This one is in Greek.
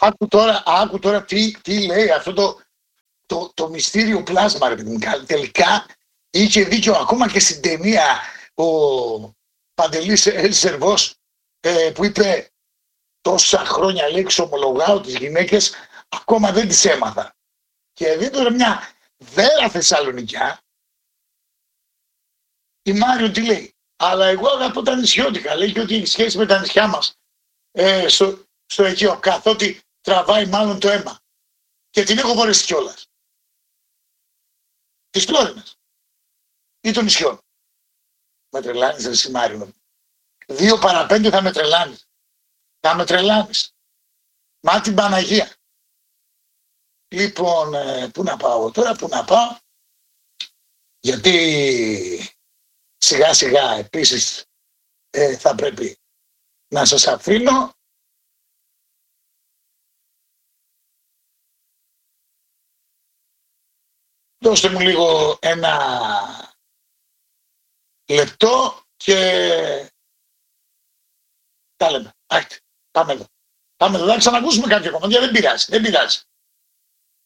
άκου τώρα τι λέει αυτό το μυστήριο πλάσμα, ρε παιδί. Τελικά είχε δίκιο ακόμα και στην ταινία ο Παντελής Ελσερβός που είπε τόσα χρόνια λέει εξομολογάω τις γυναίκες, ακόμα δεν τις έμαθα. Και δει τώρα μια βέρα Θεσσαλονικιά, η Μάριο τι λέει, αλλά εγώ αγαπώ τα νησιώτικα, λέει και ότι έχει σχέση με τα νησιά μας στο Αιγαίο, καθότι τραβάει μάλλον το αίμα. Και την έχω φορέσει κιόλας. Τις Φλόρινας ή των νησιών. Με τρελάνεις εσύ Μάριο. 2 παρά 5 θα με τρελάνεις. Θα με τρελάνεις. Μα την Παναγία. Λοιπόν, πού να πάω τώρα, πού να πάω. Γιατί σιγά σιγά επίσης θα πρέπει να σας αφήνω. Δώστε μου λίγο ένα λεπτό και τα λέμε. Πάμε εδώ. Θα ξανακούσουμε κάποια κομμάτια, δεν πειράζει.